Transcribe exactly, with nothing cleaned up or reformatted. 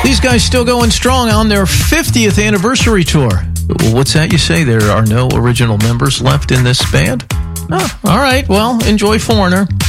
These guys still going strong on their fiftieth anniversary tour. What's that you say? There are no original members left in this band? Oh, all right. Well, enjoy Foreigner.